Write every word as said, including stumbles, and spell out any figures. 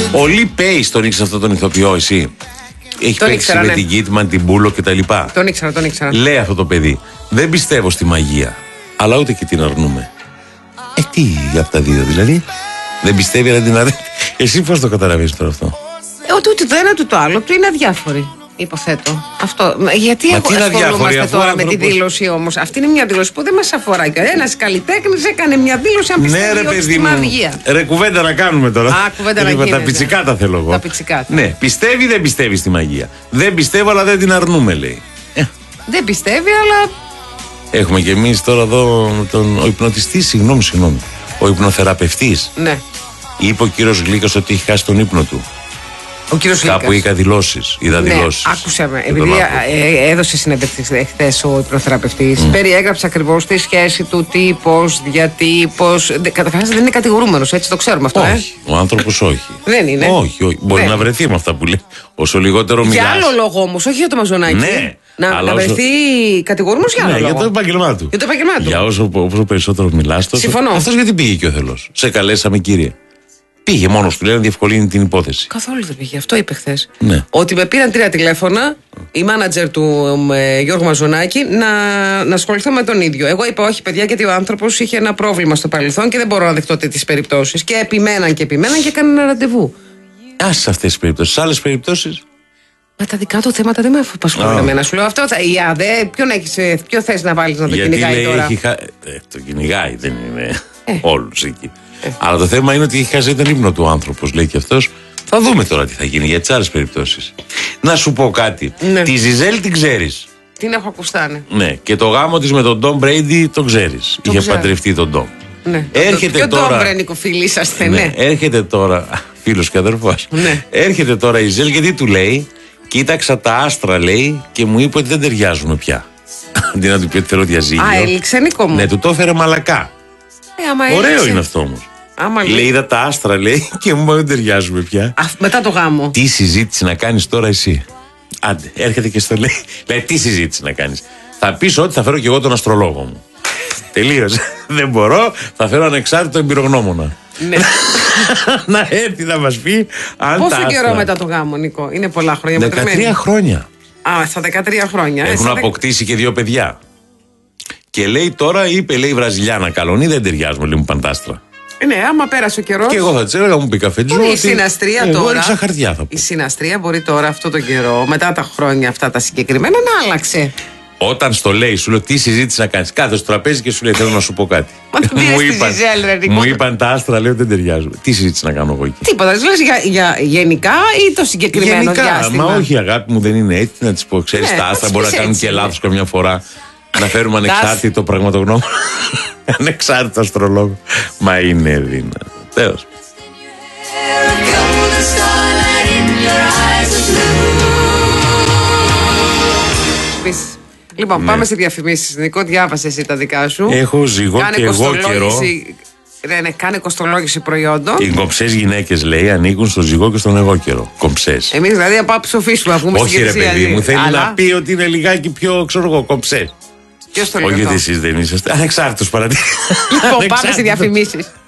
Ο Λι Πέις τον ήξερε αυτό τον ηθοποιό, εσύ? Έχει τον παίξει ήξερα, με ναι. την Κίτμαν, την Μπούλο κτλ. Τον ήξερα, τον ήξερα. Λέει αυτό το παιδί: δεν πιστεύω στη μαγεία, αλλά ούτε και την αρνούμε. Ε, τι από τα δύο δηλαδή? Δεν πιστεύει, αλλά την αρνεί. Εσύ πώς το καταλαβαίνεις τώρα αυτό? Ε, ότι ούτε το ένα ούτε το άλλο του είναι αδιάφοροι. Υποθέτω. Αυτό. Γιατί Μα τι είναι αδιάφοροι, ασχολούμαστε αφού τώρα άνθρωπος... με τη δήλωση όμως? Αυτή είναι μια δήλωση που δεν μας αφορά. Ένας καλλιτέχνης έκανε μια δήλωση αν πιστεύει ναι, ρε, ότι στη μαγεία. Ρε, κουβέντα να κάνουμε τώρα. Α, κουβέντα να λοιπόν, γίνεται. τα πιτσικά τα θέλω εγώ. Τα πιτσικά. Ναι, πιστεύει ή δεν πιστεύει στη μαγεία? Δεν πιστεύω, αλλά δεν την αρνούμε, λέει. Ε. Δεν πιστεύει, αλλά. Έχουμε κι εμείς τώρα εδώ τον ο υπνοτιστής, συγγνώμη, συγγνώμη. Ο υπνοθεραπευτής. Ναι. Είπε ο κύριος Γλίκος ότι έχει χάσει τον ύπνο του. Ο κύριος Λίκας. Κάπου είχα δηλώσεις, είδα ναι, δηλώσεις. Άκουσα με. Επειδή ε, έδωσε συνέντευξη χθες ο υπνοθεραπευτής, mm. περιέγραψε ακριβώς τη σχέση του, τι, πώς, γιατί, πώς. Καταρχάς δεν είναι κατηγορούμενος, έτσι το ξέρουμε αυτό. Όχι. Ε? Ο άνθρωπος όχι. Δεν είναι. Όχι, όχι. Μπορεί δεν. να βρεθεί με αυτά που λέει. Όσο λιγότερο μιλάς. Για άλλο λόγο όμως, όχι για το Μαζονάκι. Ναι. Να, να όσο... βρεθεί κατηγορούμενος για άλλο ναι, λόγο. Για το επάγγελμά του. Για το επάγγελμά του. Για όσο, όσο περισσότερο μιλάς, τόσο. Συμφωνώ. Αυτός γιατί πήγε και ο Θελός? Σε καλέσαμε, κύριε. Πήγε μόνος του, λέει, να διευκολύνει την υπόθεση. Καθόλου δεν πήγε. Αυτό είπε χθες. Ναι. Ότι με πήραν τρία τηλέφωνα, η μάνατζερ του ε, Γιώργου Μαζονάκη, να, να ασχοληθώ με τον ίδιο. Εγώ είπα όχι, παιδιά, γιατί ο άνθρωπος είχε ένα πρόβλημα στο παρελθόν και δεν μπορώ να δεχτώ τέτοιες περιπτώσεις. Και επιμέναν και επιμέναν και έκαναν ένα ραντεβού. Άσε σε αυτές τις περιπτώσεις. Σε άλλες περιπτώσεις. Μα τα δικά του θέματα δεν με απασχολούν εμένα. Σου λέω αυτό. Θα, η ΑΔΕ, ποιον, έχεις, ποιο θες να βάλεις να το γιατί κυνηγάει λέει, τώρα? έχει χα... ε, το κυνηγάει, δεν είναι ε. όλους εκεί. Ε. Αλλά το θέμα είναι ότι έχει χάσει τον ύπνο του ο άνθρωπος, λέει και αυτός. Θα δούμε τώρα τι θα γίνει για τις άλλες περιπτώσεις. Να σου πω κάτι. Ναι. Τη Ζιζέλ την ξέρεις? Την έχω ακουστάνει. Ναι. Και το γάμο της με τον Ντόμ Μπρέιντι τον ξέρεις? Το Είχε ξέρω. παντρευτεί τον Ντόμ. Ναι. Έρχεται Ποιο τώρα. Ντόμ Μπρέιντι, φίλοι είσαστε, ναι. ναι. Έρχεται τώρα. Φίλος και αδερφός. Ναι. Έρχεται τώρα η Ζιζέλ γιατί του λέει: κοίταξα τα άστρα, λέει, και μου είπε ότι δεν ταιριάζουμε πια. Αντί να του πει ότι θέλω διαζύγιο. Α, έληξε, Νίκο μου. Ναι, του το έφερε μαλακά. Ε, άμα Ωραίο έληξε. είναι αυτό όμως. Άμα λέει, είδα τα άστρα, λέει, και μου είπα δεν ταιριάζουμε πια. Α, μετά το γάμο. Τι συζήτηση να κάνεις τώρα εσύ? Άντε, έρχεται και στο λέει. Λέει, τι συζήτηση να κάνεις? Θα πεις ότι θα φέρω και εγώ τον αστρολόγο μου. Τελείωσε. Δεν μπορώ, θα φέρω ανεξάρτητο εμπειρογνώμονα. Ναι. Να έρθει να μας πει αν Πόσο τα άστρα. καιρό μετά το γάμο, Νίκο? Είναι πολλά χρόνια. δεκατρία χρόνια. Α, στα δεκατρία χρόνια. Έχουν ε, αποκτήσει και δύο παιδιά. Και λέει τώρα, είπε, λέει, Βραζιλιάνα καλονή, δεν ταιριάζουμε, λέει, μου παντάστρα. Ναι, άμα πέρασε ο καιρός. Και εγώ θα τη έλεγα, μου πει καφετζού. Η συναστρία εγώ τώρα. έριξα χαρτιά, θα πω. Η συναστρία μπορεί τώρα αυτό τον καιρό, μετά τα χρόνια αυτά τα συγκεκριμένα, να άλλαξε. Όταν στο λέει, σου λέω τι συζήτηση να κάνει. Κάθεσαι στο τραπέζι και σου λέει: θέλω να σου πω κάτι. Μα το πήρε στη Ζιζέλ, ρε Νίκο. Μου είπαν τα άστρα, λέω δεν ταιριάζουν. Τι συζήτηση να κάνω εγώ εκεί? Τίποτα. Δεν λες για, για γενικά ή το συγκεκριμένο γενικά, διάστημα? Μα όχι, αγάπη μου, δεν είναι έτσι. Να τη πω, ξέρει, Ναι, τα άστρα θα μπορεί να πεις κάνουν έτσι, και ναι. λάθο καμιά φορά. Να φέρουμε ανεξάρτητο πραγματογνώμο. Ανεξάρτητο αστρολόγο. Μα είναι δυνατό. Τέλος. Λοιπόν, Ναι. πάμε σε διαφημίσεις. Νικό, διάβασε εσύ τα δικά σου. Έχω ζυγό Κάνε και εγώ κοστολόγηση- καιρό. Ναι, ναι, κάνε κοστολόγηση προϊόντων. Οι κομψές γυναίκες, λέει, ανήκουν στο ζυγό και στον εγώ καιρό. Κομψές. Εμείς δηλαδή από άψη σοφίσουμε, να βγούμε Όχι, στην ρε Κερσία, παιδί μου, θέλει αλλά- να πει ότι είναι λιγάκι πιο, ξέρω εγώ, κομψές. Ποιος το λέει Όχι, αυτό? γιατί εσείς δεν είσαστε. Ανεξάρτητος παρατηρητής. Λοιπόν, πάμε σε διαφημίσεις.